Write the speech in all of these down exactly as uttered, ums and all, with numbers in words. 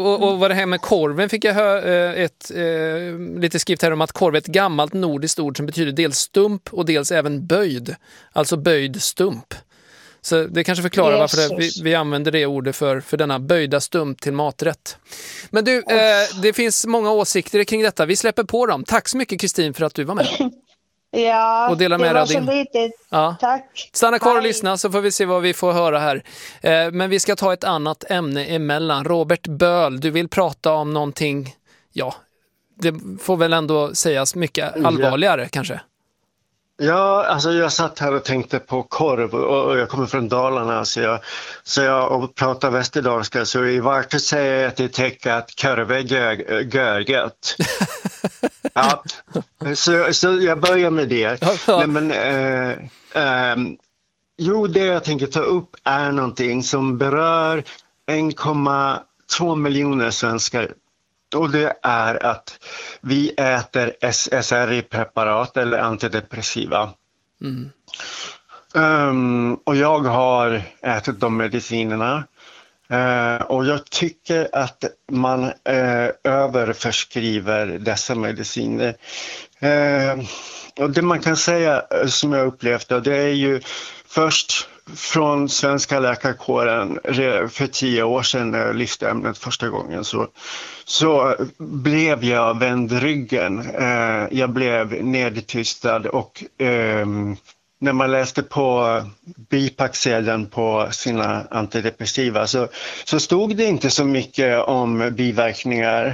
Och, och vad det här med korven fick jag höra ett, eh, lite skrift här om att korv är ett gammalt nordiskt ord som betyder dels stump och dels även böjd. Alltså böjd stump. Så det kanske förklarar varför det, vi, vi använder det ordet för, för denna böjda stump till maträtt. Men du, eh, det finns många åsikter kring detta. Vi släpper på dem. Tack så mycket Kristin för att du var med. Ja, och dela det med var din... så lite. Ja. Tack. Stanna kvar och Hej. lyssna så får vi se vad vi får höra här. Eh, men vi ska ta ett annat ämne emellan. Robert Böhl, du vill prata om någonting, ja, det får väl ändå sägas mycket allvarligare ja. kanske. Ja, alltså jag satt här och tänkte på korv och jag kommer från Dalarna så jag, så jag och pratar västerdalska så i vart säger jag till täcka att korv är görgött. Ja, så, så jag börjar med det. Nej, men, eh, eh, jo, det jag tänker ta upp är någonting som berör en komma två miljoner svenskar. Och det är att vi äter S S R I-preparat eller antidepressiva. Mm. Um, och jag har ätit de medicinerna. Uh, och jag tycker att man uh, överförskriver dessa mediciner. Uh, och det man kan säga som jag upplevt det, det är ju först från svenska läkarkåren för tio år sedan när jag lyfte ämnet första gången så, så blev jag vänd ryggen. Eh, jag blev nedtystad och eh, när man läste på bipacksedeln på sina antidepressiva så, så stod det inte så mycket om biverkningar.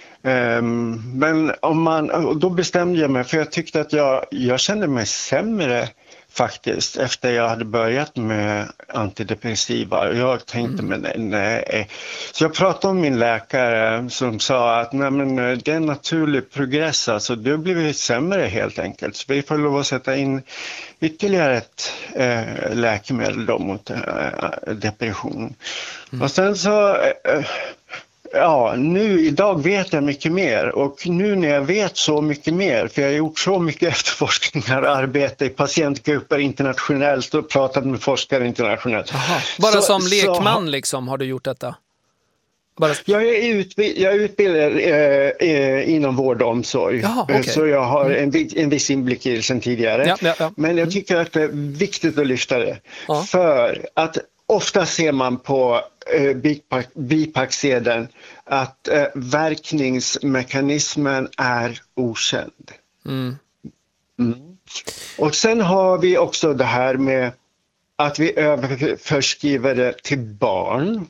Um, men om man, då bestämde jag mig för jag tyckte att jag, jag kände mig sämre faktiskt efter jag hade börjat med antidepressiva. Jag tänkte mm. men nej. Så jag pratade om min läkare som sa att nej, men det är en naturlig progress. Alltså du har blivit sämre helt enkelt. Så vi får lov att sätta in ytterligare ett eh, läkemedel då mot eh, depression. Mm. Och sen så... Eh, Ja, nu idag vet jag mycket mer och nu när jag vet så mycket mer, för jag har gjort så mycket efterforskningar och arbete i patientgrupper internationellt och pratat med forskare internationellt. Aha. Bara så, som lekman så, liksom har du gjort detta? Bara... Jag är utbildad, jag är utbildad eh, eh, inom vård och omsorg. Jaha, okay. Så jag har en, en viss inblick i det sedan tidigare. Ja, ja, ja. Men jag tycker att det är viktigt att lyfta det. Ja. För att ofta ser man på eh, bipack, bipacksedeln att eh, verkningsmekanismen är okänd. Mm. Mm. Och sen har vi också det här med att vi överförskriver det till barn.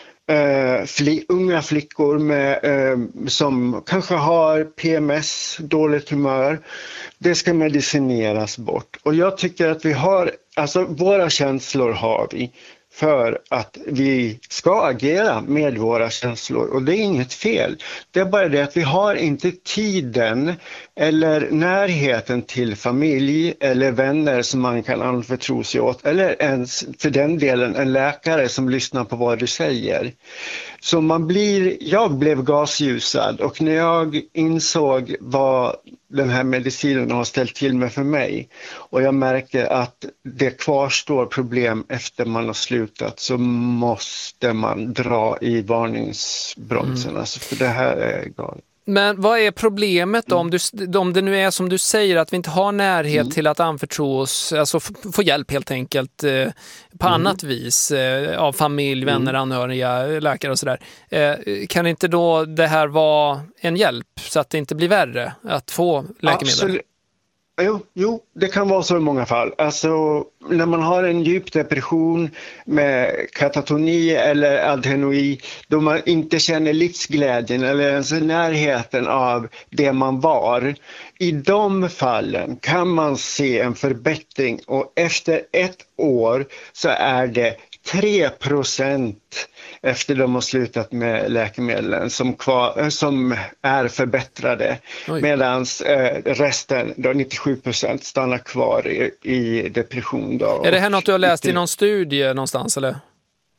Uh, fli, unga flickor med, uh, som kanske har P M S, dåligt humör. Det ska medicineras bort. Och jag tycker att vi har, alltså våra känslor har vi för att vi ska agera med våra känslor. Och det är inget fel. Det är bara det att vi har inte tiden eller närheten till familj eller vänner som man kan anförtro sig åt. Eller ens för den delen en läkare som lyssnar på vad du säger. Så man blir, jag blev gasljusad och när jag insåg vad den här medicinen har ställt till med för mig och jag märker att det kvarstår problem efter man har slutat så måste man dra i varningsbromsen. Mm. Alltså, för det här är galet. Men vad är problemet då, om, du, om det nu är som du säger att vi inte har närhet mm. till att anförtro oss, alltså få hjälp helt enkelt eh, på mm. annat vis eh, av familj, vänner, mm. anhöriga, läkare och sådär. Eh, kan inte då det här vara en hjälp så att det inte blir värre att få läkemedel? Absolut. Jo, jo, det kan vara så i många fall. Alltså när man har en djup depression med katatoni eller adrenoi då man inte känner livsglädjen eller ens närheten av det man var. I de fallen kan man se en förbättring och efter ett år så är det tre procent efter de har slutat med läkemedlen som, kvar, som är förbättrade. Medan eh, resten, då nittiosju procent, stannar kvar i, i depression. Då. Är det här något du har läst i någon studie någonstans eller?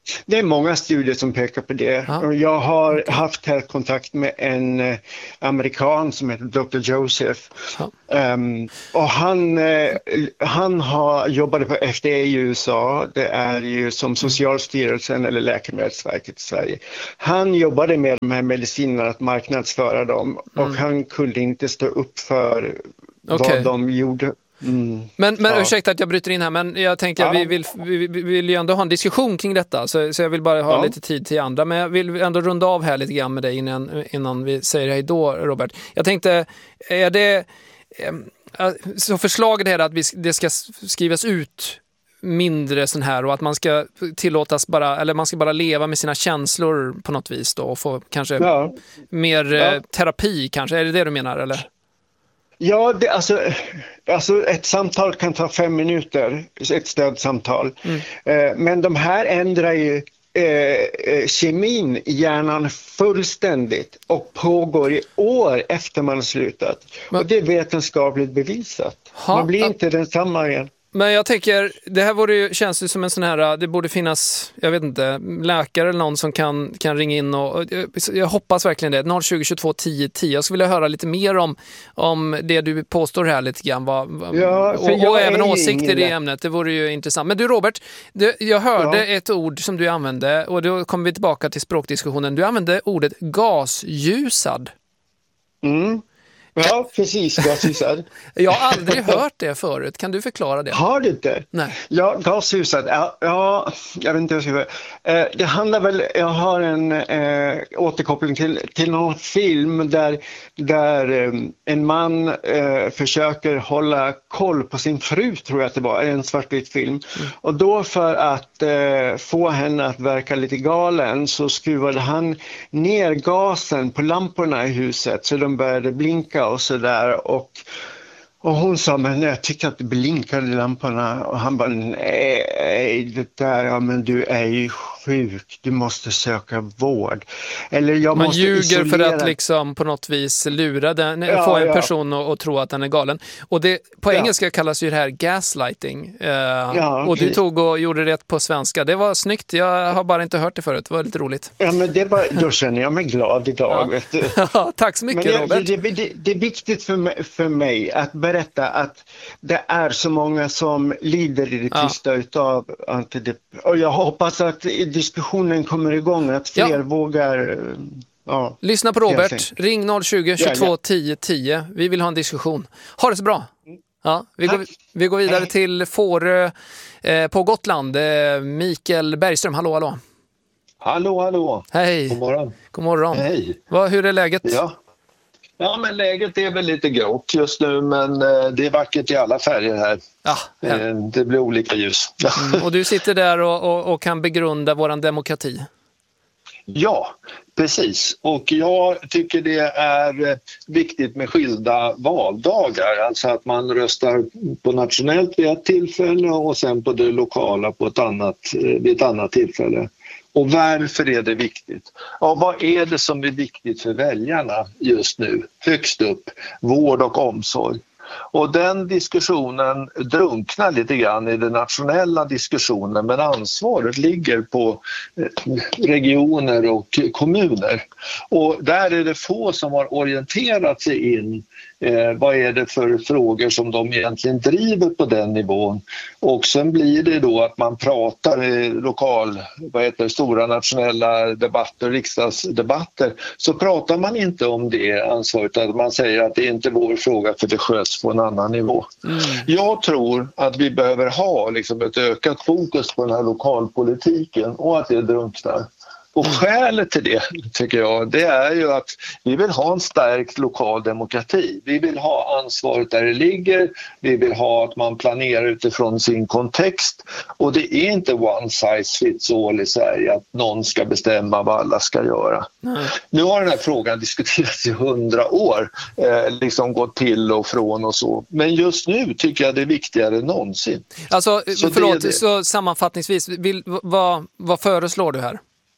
Det är många studier som pekar på det. Ja. Jag har haft här kontakt med en eh, amerikan som heter doktor Joseph. Ja. Um, och han, eh, han har jobbat på F D A i U S A. Det är ju som Socialstyrelsen eller Läkemedelsverket i Sverige. Han jobbade med de här medicinerna att marknadsföra dem. Mm. Och han kunde inte stå upp för okay. vad de gjorde. Mm. Men, men ja. ursäkta att jag bryter in här, men jag tänker att ja. vi, vill, vi, vi vill ju ändå ha en diskussion kring detta, så, så jag vill bara ha ja. lite tid till andra, men jag vill ändå runda av här lite grann med dig innan, innan vi säger hej då, Robert. Jag tänkte, är det så förslaget är att vi, det ska skrivas ut mindre sån här och att man ska tillåtas bara, eller man ska bara leva med sina känslor på något vis då och få kanske ja. mer ja. terapi kanske, är det det du menar eller? Ja, det, alltså, alltså ett samtal kan ta fem minuter, ett stödsamtal. Mm. Eh, men de här ändrar ju eh, kemin i hjärnan fullständigt och pågår i år efter man har slutat. Men, och det är vetenskapligt bevisat. Ha, man blir inte densamma igen. Men jag tänker, det här vore ju, känns ju som en sån här, det borde finnas, jag vet inte, läkare eller någon som kan, kan ringa in och, och jag hoppas verkligen det, noll tjugo tjugotvå tio tio. Jag skulle vilja höra lite mer om, om det du påstår här lite grann, vad, ja, och, och även åsikter i det ämnet, det vore ju intressant. Men du Robert, du, jag hörde ja. ett ord som du använde och då kommer vi tillbaka till språkdiskussionen, du använde ordet gasljusad. Mm. Ja, precis. Gasljusad. Jag har aldrig hört det förut. Kan du förklara det? Har du inte? Nej. Ja, gasljusad. Ja, ja, jag vet inte hur jag ska eh, det handlar väl, jag har en eh, återkoppling till, till någon film där, där eh, en man eh, försöker hålla koll på sin fru, tror jag att det var, en svartvit film. Mm. Och då för att eh, få henne att verka lite galen så skruvade han ner gasen på lamporna i huset så de började blinka och så där och, och hon sa, men jag tyckte att det blinkade i lamporna och han bara, nej det där, ja men du är ju sjuk, du måste söka vård. Eller jag Man måste ljuger isolera... för att liksom på något vis lura den, ja, få en ja. person att, att tro att den är galen. Och det, på ja. engelska kallas ju det här gaslighting. Uh, ja, och du tog och gjorde det på svenska. Det var snyggt, jag har bara inte hört det förut, det var lite roligt. Ja men det var, då känner jag mig glad idag. Ja. Tack så mycket men det, Robert. Det, det, det är viktigt för mig, för mig att berätta att det är så många som lider i det tysta ja. utav antidep. Och jag hoppas att diskussionen kommer igång, att fler ja. vågar... Ja, lyssna på Robert, ring noll tjugo tjugotvå tio tio. Vi vill ha en diskussion. Ha det så bra. Ja, vi, går, vi går vidare Hej. till Fårö eh, på Gotland. Eh, Mikael Bergström, hallå, hallå. Hallå, hallå. Hej. God morgon. God morgon. Hej. Vad, hur är läget? Ja. Ja, men läget är väl lite grått just nu, men eh, det är vackert i alla färger här. Ja, eh, det blir olika ljus. Mm, och du sitter där och, och, och kan begrunda våran demokrati. Ja, precis. Och jag tycker det är viktigt med skilda valdagar. Alltså att man röstar på nationellt vid ett tillfälle och sen på det lokala på ett annat, vid ett annat tillfälle. Och varför är det viktigt? Ja, vad är det som är viktigt för väljarna just nu? Högst upp, vård och omsorg. Och den diskussionen drunknar lite grann i den nationella diskussionen, men ansvaret ligger på regioner och kommuner. Och där är det få som har orienterat sig in. Eh, vad är det för frågor som de egentligen driver på den nivån? Och sen blir det då att man pratar i lokal, vad heter det, stora nationella debatter, riksdagsdebatter, så pratar man inte om det ansvaret, att man säger att det är inte vår fråga för det sköts på en annan nivå. Mm. Jag tror att vi behöver ha liksom ett ökat fokus på den här lokalpolitiken och att det drunknar. Och skälet till det, tycker jag, det är ju att vi vill ha en stark lokal demokrati. Vi vill ha ansvaret där det ligger. Vi vill ha att man planerar utifrån sin kontext. Och det är inte one size fits all i Sverige att någon ska bestämma vad alla ska göra. Mm. Nu har den här frågan diskuterats i hundra år, eh, liksom gått till och från och så. Men just nu tycker jag det är viktigare än någonsin. Alltså, så förlåt, det det. Så sammanfattningsvis, vill, vad, vad föreslår du här?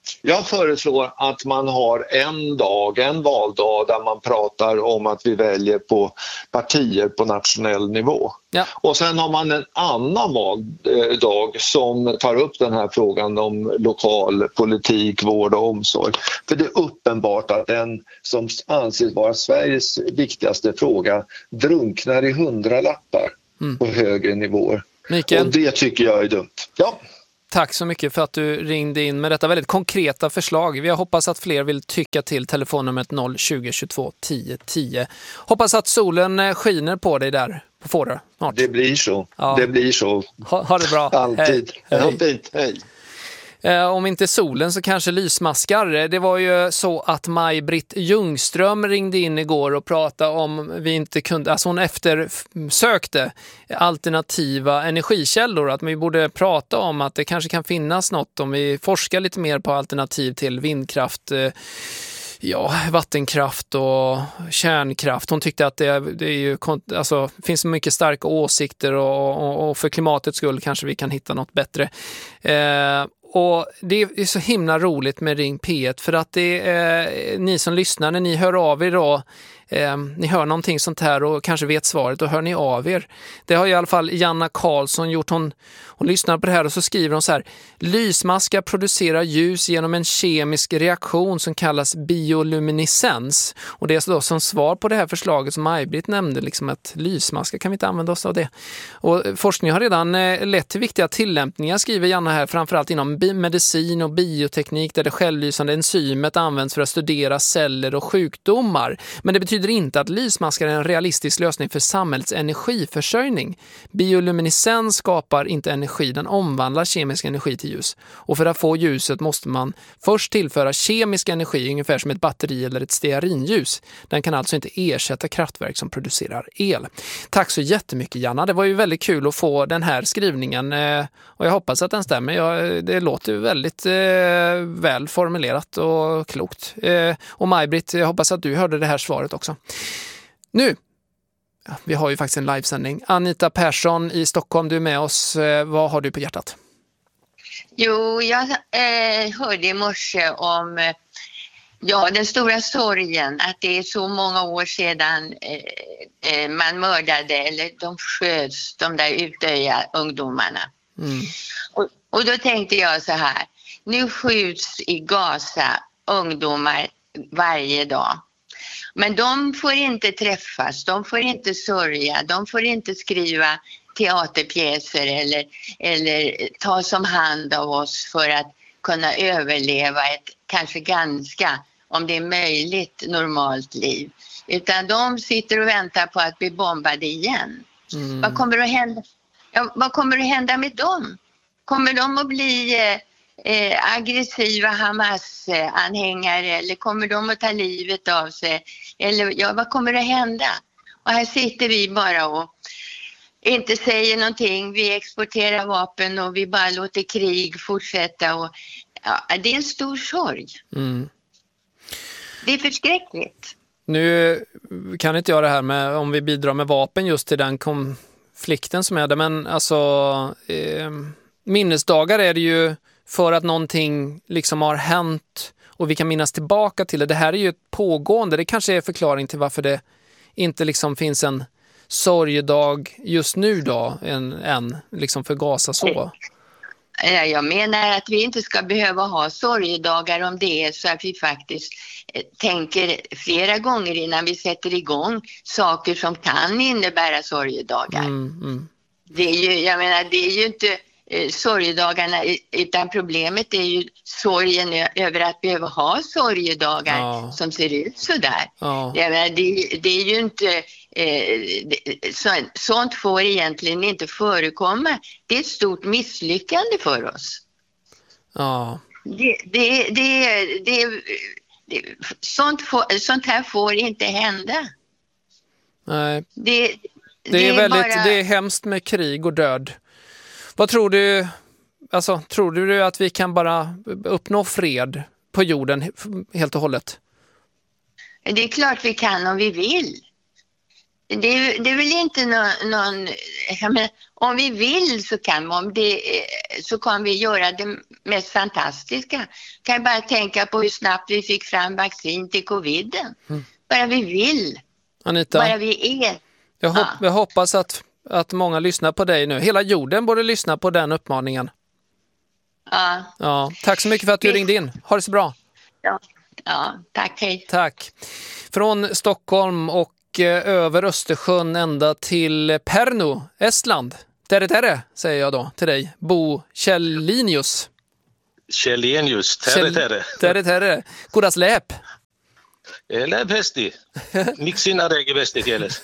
Jag föreslår att man har en dag, en valdag där man pratar om att vi väljer på partier på nationell nivå. Ja. Och sen har man en annan valdag som tar upp den här frågan om lokal politik, vård och omsorg. För det är uppenbart att den som anses vara Sveriges viktigaste fråga drunknar i hundralappar mm. på högre nivåer. Mikael. Och det tycker jag är dumt. Ja. Tack så mycket för att du ringde in med detta väldigt konkreta förslag. Vi hoppas att fler vill tycka till telefonnumret noll tjugo tjugotvå tio tio. Hoppas att solen skiner på dig där på Fårö snart. Det blir så. Ja. Det blir så. Ha, ha det bra. Alltid. Hej. Hej. Hej. Eh, om inte solen så kanske lysmaskar. Det var ju så att Maj-Britt Ljungström ringde in igår och pratade om vi inte kunde, alltså hon eftersökte alternativa energikällor, att vi borde prata om att det kanske kan finnas något om vi forskar lite mer på alternativ till vindkraft, eh, ja, vattenkraft och kärnkraft. Hon tyckte att det, det är ju, alltså, finns mycket starka åsikter och, och, och för klimatets skull kanske vi kan hitta något bättre. Eh, Och det är så himla roligt med Ring P ett för att det är eh, ni som lyssnar, när ni hör av er då, eh, ni hör någonting sånt här och kanske vet svaret, och hör ni av er. Det har i alla fall Janna Karlsson gjort. Hon, hon lyssnar på det här och så skriver hon så här: lysmaskar producerar ljus genom en kemisk reaktion som kallas bioluminescens. Och det är då som svar på det här förslaget som Maj-Britt nämnde, liksom att lysmaskar kan vi inte använda oss av det. Och forskning har redan eh, lett till viktiga tillämpningar, skriver Janna här, framförallt inom medicin och bioteknik där det självlysande enzymet används för att studera celler och sjukdomar. Men det betyder inte att lysmaskar är en realistisk lösning för samhällets energiförsörjning. Bioluminescens skapar inte energi, den omvandlar kemisk energi till ljus. Och för att få ljuset måste man först tillföra kemisk energi, ungefär som ett batteri eller ett stearinljus. Den kan alltså inte ersätta kraftverk som producerar el. Tack så jättemycket, Janna. Det var ju väldigt kul att få den här skrivningen och jag hoppas att den stämmer. Jag, det låter väldigt eh, väl formulerat och klokt. Eh, och Maj-Britt, jag hoppas att du hörde det här svaret också. Nu, ja, vi har ju faktiskt en livesändning. Anita Persson i Stockholm, du är med oss. Eh, vad har du på hjärtat? Jo, jag eh, hörde i morse om eh, ja, den stora sorgen att det är så många år sedan eh, eh, man mördade eller de sköts, de där Utöja ungdomarna. Mm. Och, och då tänkte jag så här, nu skjuts i Gaza ungdomar varje dag. Men de får inte träffas, de får inte sörja, de får inte skriva teaterpjäser eller, eller ta som hand av oss för att kunna överleva ett kanske ganska, om det är möjligt, normalt liv. Utan de sitter och väntar på att bli bombade igen. Mm. Vad kommer att hända? Ja, vad kommer att hända med dem? Kommer de att bli eh, aggressiva Hamas-anhängare eller kommer de att ta livet av sig? Eller ja, vad kommer att hända? Och här sitter vi bara och inte säger någonting. Vi exporterar vapen och vi bara låter krig fortsätta. Och, ja, det är en stor sorg. Mm. Det är förskräckligt. Nu kan inte jag det här med om vi bidrar med vapen just till den konflikten som är där, men alltså eh, minnesdagar är det ju för att någonting liksom har hänt och vi kan minnas tillbaka till det. Det här är ju ett pågående, det kanske är förklaring till varför det inte liksom finns en sorgedag just nu då, än, än liksom för Gaza så. Jag menar att vi inte ska behöva ha sorgedagar om det är så att vi faktiskt tänker flera gånger innan vi sätter igång saker som kan innebära sorgedagar. Mm, mm. Det är ju, jag menar, det är ju inte eh, sorgedagarna, utan problemet är ju sorgen över att behöva ha sorgedagar ja. som ser ut så där. Ja. Jag menar, det, det är ju inte eh, det, så, sånt får egentligen inte förekomma. Det är ett stort misslyckande för oss. Ja. Det, det, det, det, det sånt, får, sånt här får inte hända. Nej. Det, det, det är, är väldigt bara... det är hemskt med krig och död. Vad tror du, alltså tror du att vi kan bara uppnå fred på jorden helt och hållet? Det är klart vi kan om vi vill. det, är, det är väl inte någon, någon jag menar, om vi vill så kan, om det, så kan vi göra det mest fantastiska. Kan jag bara tänka på hur snabbt vi fick fram vaccin till covid. Mm. Bara vi vill. Anita, bara vi är. Jag, hopp, ja. jag hoppas att, att många lyssnar på dig nu. Hela jorden borde lyssna på den uppmaningen. Ja. Ja, tack så mycket för att du det... ringde in. Ha det så bra. Ja, ja tack. Hej. Tack. Från Stockholm och över Östersjön ända till Pärnu, Estland. Terre terre, säger jag då till dig. Bo Källinius. Källinius, terre terre. Terre terre. Kudas läp. Läp hästi. Mixina rege bästi kjäles.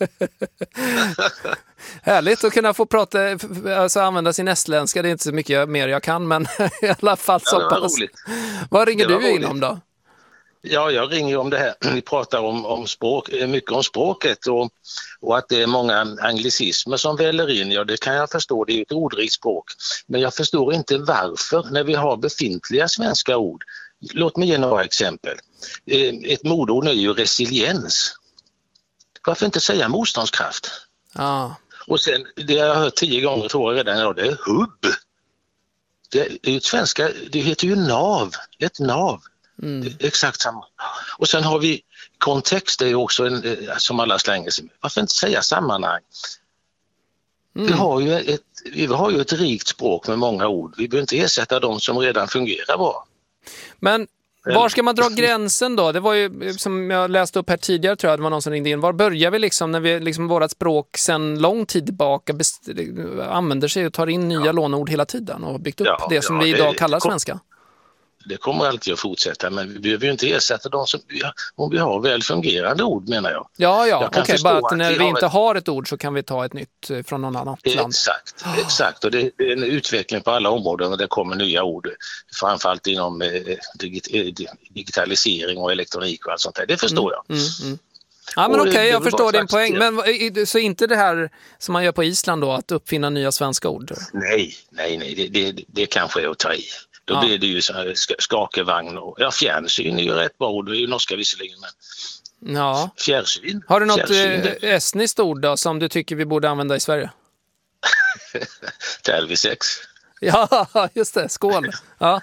Härligt att kunna få prata, alltså använda sin estländska. Det är inte så mycket mer jag kan, men i alla fall så ja, pass. Vad ringer du roligt. in om då? Ja, jag ringer om det här. Vi pratar om, om språk, mycket om språket och, och att det är många anglicismer som väller in. Ja, det kan jag förstå. Det är ett ordrikt språk. Men jag förstår inte varför när vi har befintliga svenska ord. Låt mig ge några exempel. Ett modord är ju resiliens. Varför inte säga motståndskraft? Ah. Och sen, det jag har hört tio gånger tror jag redan idag, det är hubb. Det är ju svenska, det heter ju nav. Ett nav. Mm. Exakt samma. Och sen har vi kontext, det är ju också en, som alla slänger sig med. Varför inte säga sammanhang? Mm. Vi, har ju ett, vi har ju ett rikt språk med många ord. Vi behöver inte ersätta dem som redan fungerar bra. Men var ska man dra gränsen då? Det var ju som jag läste upp här tidigare, tror jag det var någon som ringde in. Var börjar vi liksom när vi liksom vårat språk sedan lång tid tillbaka best- använder sig och tar in nya ja. lånord hela tiden och byggt upp ja, det som ja, vi idag det, kallar kom, svenska? Det kommer alltid att fortsätta, men vi behöver ju inte ersätta dem som vi har, om vi har väl fungerande ord, menar jag. Ja, ja, okej, okay, bara att när vi, vi inte ett... har ett ord så kan vi ta ett nytt från någon annan land. Exakt, exakt. Och det är en utveckling på alla områden och det kommer nya ord, framförallt inom eh, digit- digitalisering och elektronik och allt sånt där. Det förstår jag. Mm, mm, mm. Ja, men okej, okay, jag förstår din poäng. Men så inte det här som man gör på Island då, att uppfinna nya svenska ord? Nej, nej, nej, det, det, det kanske är att ta i. Då ja. blir det ju så här skakevagn och ja, fjärrsyn är ju rätt bra ord, det är ju norska visserligen, men ja. fjärrsyn. Har du något fjärrsyn, eh, estniskt ord då som du tycker vi borde använda i Sverige? Talvisex. Ja, just det, skål. Ja.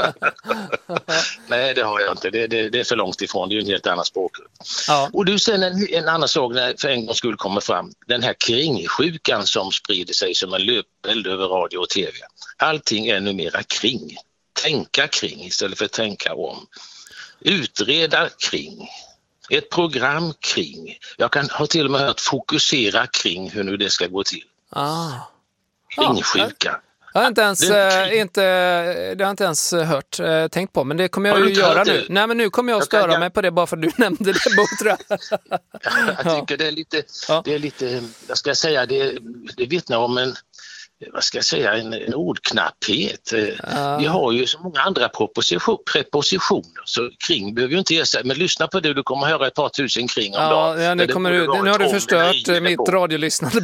Nej, det har jag inte. Det, det, det är för långt ifrån. Det är ju en helt annan språk. Ja. Och du, sen en, en annan sak när för en gång skulle komma fram. Den här kringsjukan som sprider sig som en löpeld över radio och tv. Allting är numera kring. Tänka kring istället för tänka om. Utreda kring. Ett program kring. Jag kan ha till och med hört fokusera kring hur nu det ska gå till. Ah. Kringsjuka. Ja. Jag har inte ens, det, inte, det har inte ens hört, äh, tänkt på, men det kommer jag ju göra nu. Nej, men nu kommer jag att störa jag kan, mig på det bara för att du nämnde det, Bo, tror jag. Jag tycker det är lite, ja. det är lite, jag ska säga, det, det vittnar om en, vad ska jag säga, en, en ordknapphet. Ja. Vi har ju så många andra preposition, prepositioner, så kring behöver ju inte ersätta, men lyssna på det, du kommer höra ett par tusen kring om ja, dagen. Ja, nu, kommer du, nu har du förstört mitt radiolyssnande.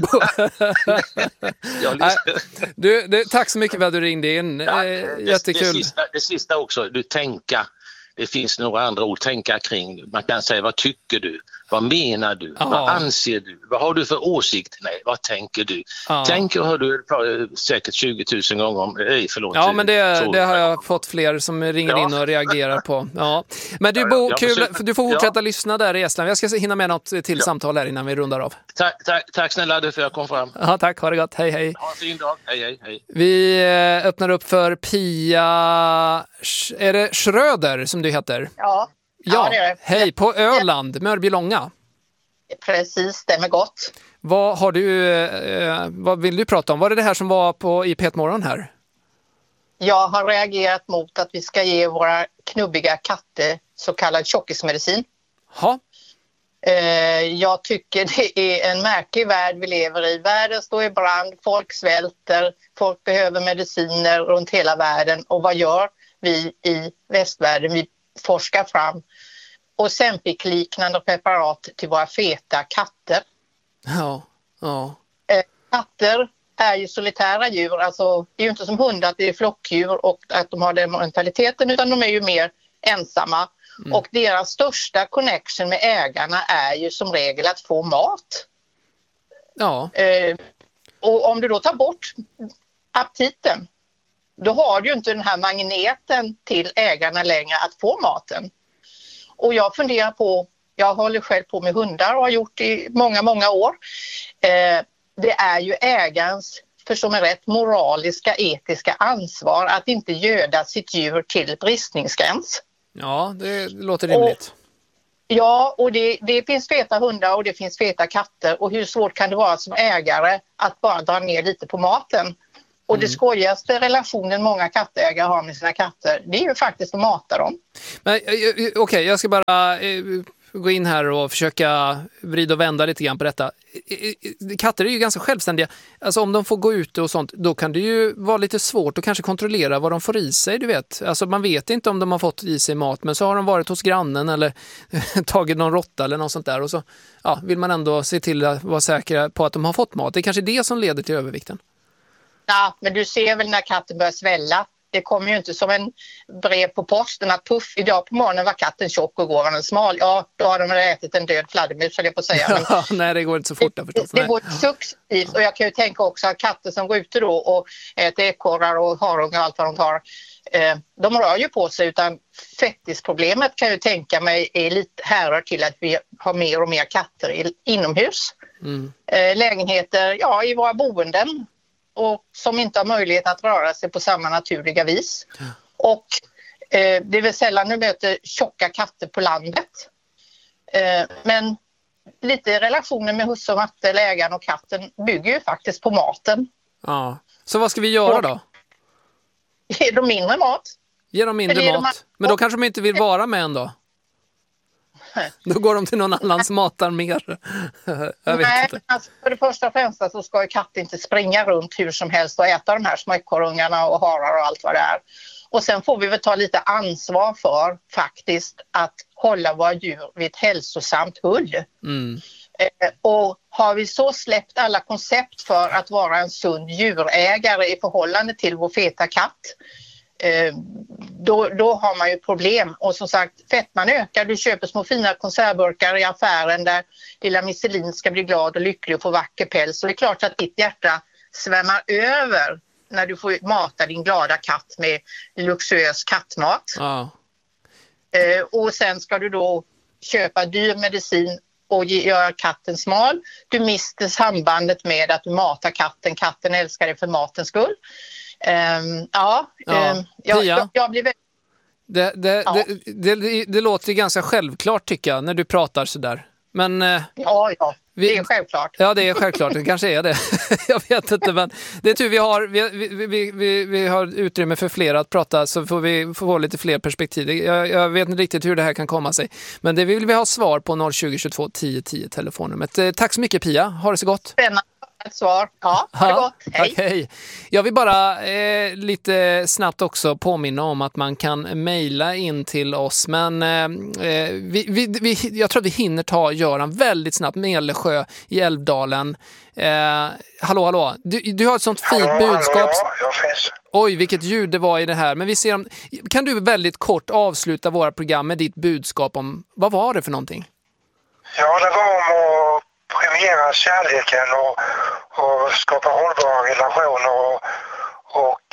du, du, tack så mycket för att du ringde in. Ja, det, Jättekul. Det sista, det sista också, du tänka. Det finns några andra ord tänka kring. Man kan säga, vad tycker du? Vad menar du? Ja. Vad anser du? Vad har du för åsikt? Nej, vad tänker du? Ja. Tänker har du säkert tjugo tusen gånger om. Nej, förlåt. Ja, men det, det har jag fått fler som ringer ja. in och reagerar på. Ja. Men du, Bo, kul, försöker, du får fortsätta ja. lyssna där i Estland. Jag ska hinna med något till ja. samtal här innan vi rundar av. Tack, tack, tack snälla du för att jag kom fram. Ja, tack, ha det gott. Hej, hej. Ha en fin dag. Hej, hej, hej. Vi öppnar upp för Pia... Är det Schröder som du heter? Ja. Ja, ja det är det. Hej, på Öland, Mörbylånga. Precis, stämmer gott. Vad har du, eh, vad vill du prata om? Var det det här som var på i P ett Morgon här? Jag har reagerat mot att vi ska ge våra knubbiga katter så kallad tjockismedicin. Ja. Eh, jag tycker det är en märklig värld vi lever i. Världen står i brand, folk svälter, folk behöver mediciner runt hela världen. Och vad gör vi i västvärlden? Vi forskar fram Ozempic-liknande preparat till våra feta katter. Ja, ja. Eh, katter är ju solitära djur, alltså det är ju inte som hundar att det är flockdjur och att de har den mentaliteten, utan de är ju mer ensamma. Mm. Och deras största connection med ägarna är ju som regel att få mat. Ja. Eh, och om du då tar bort aptiten, då har du ju inte den här magneten till ägarna längre att få maten. Och jag funderar på, jag håller själv på med hundar och har gjort i många, många år. Eh, det är ju ägarens, för som är rätt, moraliska, etiska ansvar att inte göda sitt djur till bristningsgräns. Ja, det låter rimligt. Och, ja, och det, det finns feta hundar och det finns feta katter. Och hur svårt kan det vara som ägare att bara dra ner lite på maten? Och mm. det skojigaste relationen många kattägare har med sina katter, det är ju faktiskt att mata dem. Men okej, okay, jag ska bara eh, gå in här och försöka vrida och vända lite grann på detta. Katter är ju ganska självständiga. Alltså om de får gå ute och sånt, då kan det ju vara lite svårt att kanske kontrollera vad de får i sig, du vet. Alltså man vet inte om de har fått i sig mat, men så har de varit hos grannen eller tagit någon råtta eller något sånt där. Och så ja, vill man ändå se till att vara säker på att de har fått mat. Det är kanske det som leder till övervikten. Ja, men du ser väl när katten börjar svälla. Det kommer ju inte som en brev på posten att puff, idag på morgonen var katten tjock och går var den smal. Ja, då har de ätit en död fladdermus, så det på säga. Men ja, nej, det går inte så fort där förstås. Det, det går successivt, och jag kan ju tänka också att katter som går ute då och äter ekorrar och harungar och allt vad de tar, eh, de rör ju på sig, utan fettisproblemet kan jag ju tänka mig är lite härrör till att vi har mer och mer katter i, inomhus. Mm. Eh, lägenheter, ja, i våra boenden. Och som inte har möjlighet att röra sig på samma naturliga vis. Ja. Och eh, det är väl sällan du möter tjocka katter på landet. Eh, men lite relationen med husse och matte, ägaren och katten bygger ju faktiskt på maten. Ja. Så vad ska vi göra då? Ge dem mindre mat. Ge dem mindre mat. mat. Men då kanske de inte vill vara med en då? Då går de till någon annans matar mer. Jag vet Nej, inte. Alltså, för det första och främsta så ska ju katter inte springa runt hur som helst och äta de här små ekorrungarna och harar och allt vad det är. Och sen får vi väl ta lite ansvar för faktiskt att hålla våra djur vid ett hälsosamt hull. Mm. Eh, och har vi så släppt alla koncept för att vara en sund djurägare i förhållande till vår feta katt, Eh, då, då har man ju problem. Och som sagt, fettman ökar. Du köper små fina konservburkar i affären där lilla Michelin ska bli glad och lycklig och få vacker päls. Så det är klart att ditt hjärta svämmar över när du får mata din glada katt med luxuös kattmat. Ja. Eh, och sen ska du då köpa dyr medicin och göra katten smal. Du mister sambandet med att du matar katten. Katten älskar dig för matens skull. Um, ja, ja. Um, jag, jag, jag blir väldigt... det, det, ja. det, det, det låter ganska självklart tycker jag när du pratar sådär. Men, ja, ja, vi, det är självklart. Ja, det är självklart. Det kanske är det. Jag vet inte, men det är tur vi har, vi, vi, vi, vi, vi har utrymme för fler att prata, så får vi få lite fler perspektiv. Jag, jag vet inte riktigt hur det här kan komma sig. Men det vill vi ha svar på noll tjugo tjugotvå tio tio telefonnumret. Tack så mycket Pia, ha det så gott. Spännande. Ett svar. Ja, ha det gott. Hej. Hej. Jag vill bara eh, lite snabbt också påminna om att man kan mejla in till oss. Men eh, vi, vi, vi, jag tror att vi hinner ta Göran väldigt snabbt. Mellesjö i Älvdalen. Eh, hallå, hallå. Du, du har ett sånt fint hallå, budskap. Hallå, ja, jag finns. Oj, vilket ljud det var i det här. Men vi ser om, kan du väldigt kort avsluta våra program med ditt budskap om, vad var det för någonting? Ja, det var om att premiera kärleken och, och skapa hållbara relationer och, och,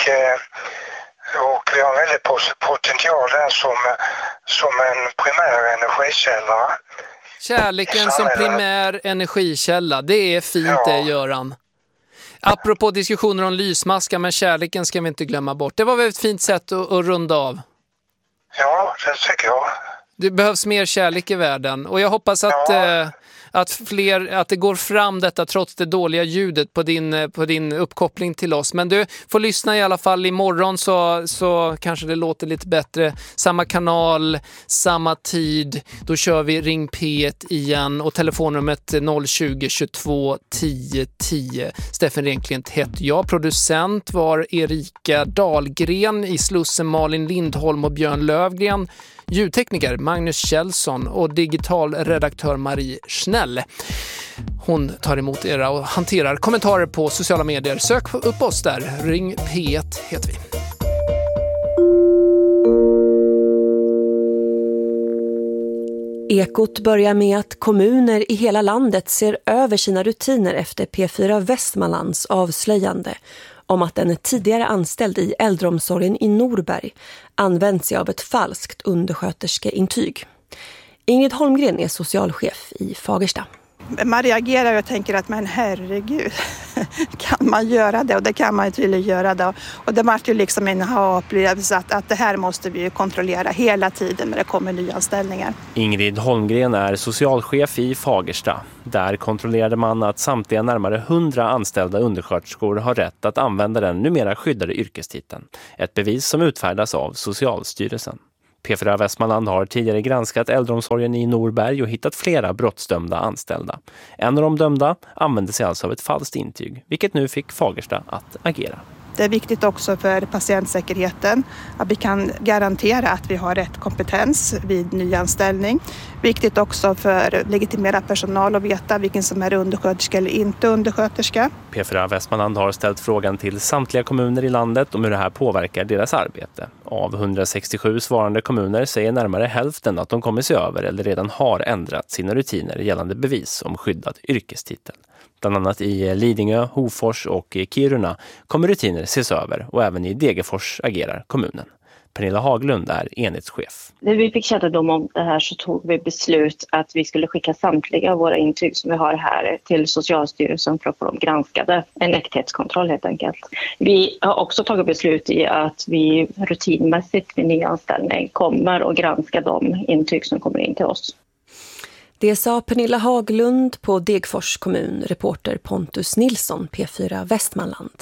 och vi har en väldigt potential där som, som en primär energikälla. Kärleken som primär energikälla, det är fint ja. Det, Göran. Apropå diskussioner om lysmaskar, men kärleken ska vi inte glömma bort. Det var väl ett fint sätt att, att runda av. Ja, det tycker jag. Det behövs mer kärlek i världen. Och jag hoppas att, ja. eh, att, fler, att det går fram detta trots det dåliga ljudet på din, på din uppkoppling till oss. Men du får lyssna i alla fall imorgon så, så kanske det låter lite bättre. Samma kanal, samma tid. Då kör vi Ring P ett igen. Och telefonnumret noll tjugo tjugotvå tio tio. Steffen Renklint heter jag. Producent var Erika Dahlgren. I Slussen Malin Lindholm och Björn Lövgren. Ljudtekniker Magnus Kjellson och digitalredaktör Marie Schnell. Hon tar emot era och hanterar kommentarer på sociala medier. Sök upp oss där. Ring P ett heter vi. Ekot börjar med att kommuner i hela landet ser över sina rutiner efter P fyra Västmanlands avslöjande om att en tidigare anställd i äldreomsorgen i Norberg använt sig av ett falskt undersköterskeintyg. Ingrid Holmgren är socialchef i Fagersta. Man reagerar och tänker att men herregud, kan man göra det? Och det kan man ju tydligen göra då. Och det var ju liksom en upplevelse att, att det här måste vi ju kontrollera hela tiden när det kommer nyanställningar. Ingrid Holmgren är socialchef i Fagersta. Där kontrollerade man att samtliga närmare hundra anställda undersköterskor har rätt att använda den numera skyddade yrkestiteln. Ett bevis som utfärdas av Socialstyrelsen. P fyra Västmanland har tidigare granskat äldreomsorgen i Norberg och hittat flera brottsdömda anställda. En av de dömda använde sig alltså av ett falskt intyg, vilket nu fick Fagersta att agera. Det är viktigt också för patientsäkerheten att vi kan garantera att vi har rätt kompetens vid nyanställning. Viktigt också för legitimerad personal att veta vilken som är undersköterska eller inte undersköterska. P fyra Västmanland har ställt frågan till samtliga kommuner i landet om hur det här påverkar deras arbete. Av hundrasextiosju svarande kommuner säger närmare hälften att de kommer se över eller redan har ändrat sina rutiner gällande bevis om skyddad yrkestitel. Bland annat i Lidingö, Hofors och Kiruna kommer rutiner ses över och även i Degerfors agerar kommunen. Pernilla Haglund är enhetschef. När vi fick kännedom om det här så tog vi beslut att vi skulle skicka samtliga våra intyg som vi har här till Socialstyrelsen för att få dem granskade. En äkthetskontroll helt enkelt. Vi har också tagit beslut i att vi rutinmässigt vid nyanställning kommer att granska de intyg som kommer in till oss. Det sa Pernilla Haglund på Degerfors kommun, reporter Pontus Nilsson, P fyra Västmanland.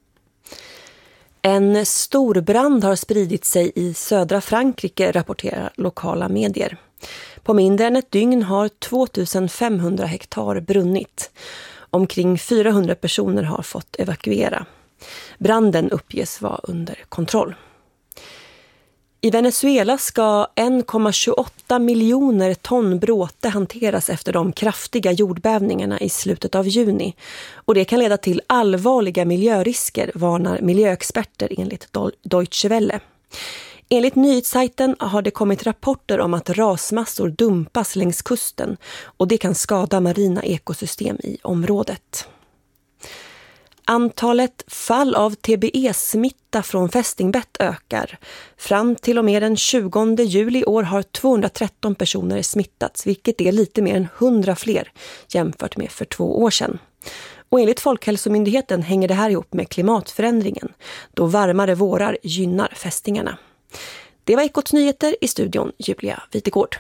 En stor brand har spridit sig i södra Frankrike, rapporterar lokala medier. På mindre än ett dygn har tvåtusen-femhundra hektar brunnit. Omkring fyrahundra personer har fått evakuera. Branden uppges vara under kontroll. I Venezuela ska en komma tjugoåtta miljoner ton bråte hanteras efter de kraftiga jordbävningarna i slutet av juni. Och det kan leda till allvarliga miljörisker, varnar miljöexperter enligt Deutsche Welle. Enligt nyhetssajten har det kommit rapporter om att rasmassor dumpas längs kusten och det kan skada marina ekosystem i området. Antalet fall av T B E-smitta från fästingbett ökar. Fram till och med den tjugonde juli i år har tvåhundratretton personer smittats, vilket är lite mer än hundra fler jämfört med för två år sedan. Och enligt Folkhälsomyndigheten hänger det här ihop med klimatförändringen, då varmare vårar gynnar fästingarna. Det var Ekots nyheter, i studion Julia Vitegård.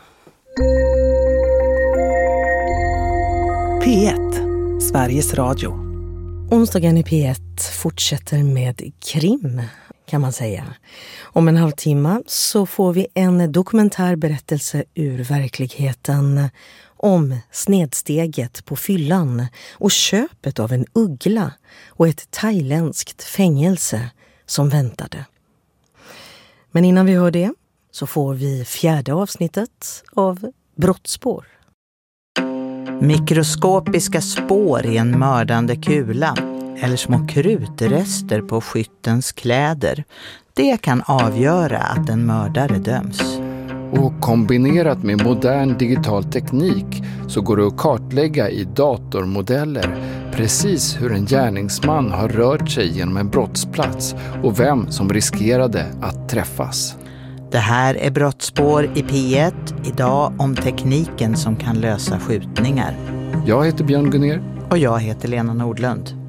P ett, Sveriges Radio. Onsdagen i P ett fortsätter med krim, kan man säga. Om en halvtimme så får vi en dokumentärberättelse ur verkligheten om snedsteget på fyllan och köpet av en uggla och ett thailändskt fängelse som väntade. Men innan vi hör det så får vi fjärde avsnittet av Brottsspår. Mikroskopiska spår i en mördande kula eller små krutrester på skyttens kläder. Det kan avgöra att en mördare döms. Och kombinerat med modern digital teknik så går det att kartlägga i datormodeller precis hur en gärningsman har rört sig genom en brottsplats och vem som riskerade att träffas. Det här är Brottsspår i P ett, idag om tekniken som kan lösa skjutningar. Jag heter Björn Gunner. Och jag heter Lena Nordlund.